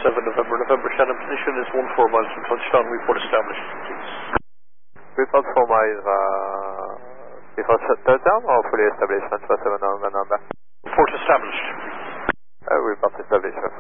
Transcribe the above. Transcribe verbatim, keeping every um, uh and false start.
seven November, November Shannon, position is one four miles from touchdown, report established, please. Report four miles, uh, before touchdown or fully established, one four seven November? Report established. Uh, report established.